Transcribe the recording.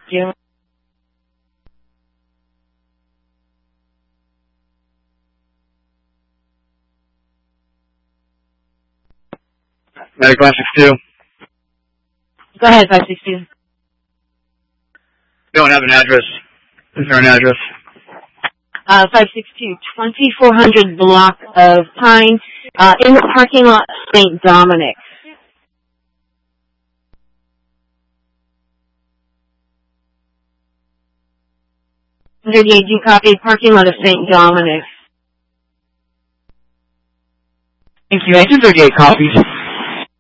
you. Medic 562. Go ahead, 562. Don't have an address. Is there an address? 562, 2400 block of Pine, in the parking lot of St. Dominic. 138, do you copy? Parking lot of St. Dominic. Thank you. 238 copies.